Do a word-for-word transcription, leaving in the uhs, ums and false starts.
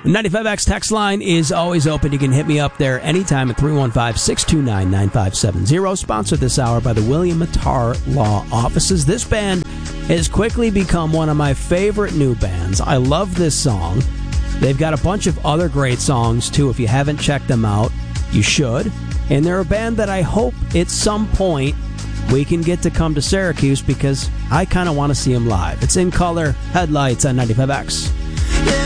ninety-five X text line is always open. You can hit me up there anytime at three one five, six two nine, nine five seven zero. Sponsored this hour by the William Mattar Law Offices. This band has quickly become one of my favorite new bands. I love this song. They've got a bunch of other great songs, too. If you haven't checked them out, you should. And they're a band that I hope at some point we can get to come to Syracuse because I kind of want to see them live. It's In Color, Headlights on ninety-five X.